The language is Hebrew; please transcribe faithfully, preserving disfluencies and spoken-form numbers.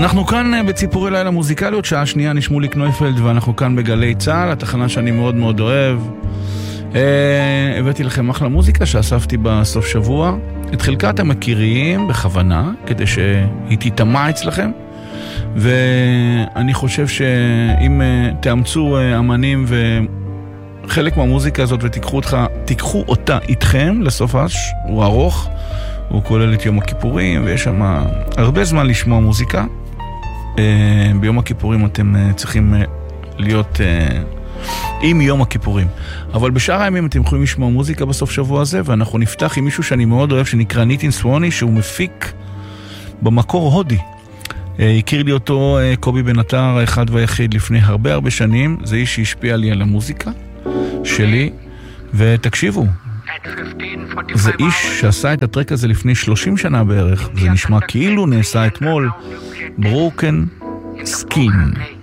אנחנו כאן בציפורי לילה מוזיקליות, שעה שנייה, נשמעו לי קנויפלד, ואנחנו כאן בגלי צהל, התחנה שאני מאוד מאוד אוהב. אה, הבאתי לכם אחלה מוזיקה שאספתי בסוף שבוע. את חלקה אתם מכירים בכוונה, כדי שהיא תיטמע אצלכם. ואני חושב שאם תאמצו אמנים וחלק מהמוזיקה הזאת ותיקחו אותך, תיקחו אותה איתכם לסופש, הוא ארוך, הוא כולל את יום הכיפורים, ויש שם הרבה זמן לשמוע מוזיקה. ביום הכיפורים אתם צריכים להיות עם יום הכיפורים. אבל בשאר הימים אתם יכולים לשמוע מוזיקה בסוף שבוע הזה, ואנחנו נפתח עם מישהו שאני מאוד אוהב, שנקרא ניטין סווני, שהוא מפיק במקור הודי. הכיר לי אותו קובי בן עטר, האחד והיחיד, לפני הרבה הרבה שנים. זה איש שהשפיע לי על המוזיקה שלי, ותקשיבו, זה איש שעשה את הטרק הזה לפני שלושים שנה בערך. זה נשמע כאילו נעשה אתמול. Broken Skin.